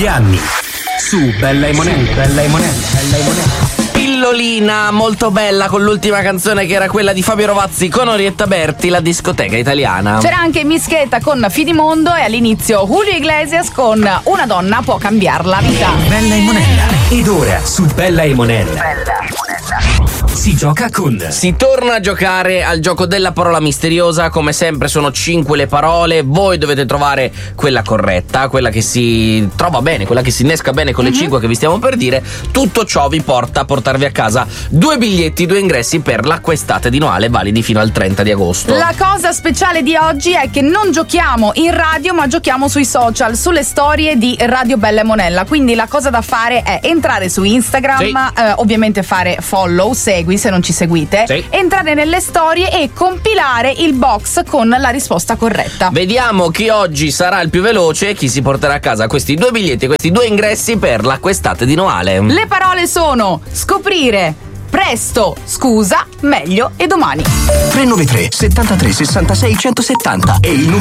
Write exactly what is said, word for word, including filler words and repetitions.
degli anni. Su Bella e Monella, Bella e Monella, Bella e Monella. Pillolina molto bella con l'ultima canzone che era quella di Fabio Rovazzi con Orietta Berti, La discoteca italiana. C'era anche Mischeta con Finimondo e all'inizio Julio Iglesias con Una donna può cambiare la vita. Bella e Monella. Ed ora su Bella e Monella. Bella e Monella. Si gioca con. Si torna a giocare al gioco della parola misteriosa. Come sempre sono cinque le parole. Voi dovete trovare quella corretta, quella che si trova bene, quella che si innesca bene con le cinque che vi stiamo per dire. Tutto ciò vi porta a portarvi a casa due biglietti, due ingressi per l'acquestate di Noale validi fino al trenta di agosto. La cosa speciale di oggi è che non giochiamo in radio ma giochiamo sui social, sulle storie di Radio Bella e Monella. Quindi la cosa da fare è entrare su Instagram, sì. eh, ovviamente fare follow, segui se non ci seguite, sì. entrare nelle storie e compilare il box con la risposta corretta. Vediamo chi oggi sarà il più veloce e chi si porterà a casa questi due biglietti, questi due ingressi per l'acquestate di Noale. Le parole sono scoprire, presto, scusa, meglio e domani. tre nove tre settantatré sessantasei centosettanta è il numero